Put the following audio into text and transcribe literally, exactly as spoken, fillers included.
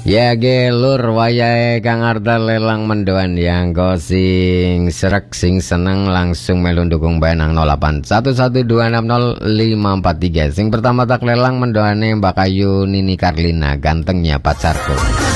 Ya gelur wayahe Kang Arta lelang mendoan yang sing serak sing seneng langsung melu dukung benang nol delapan satu satu dua enam nol lima empat tiga. Sing pertama tak lelang mendoane Mbak Ayu Nini Karlina, gantengnya pacarku.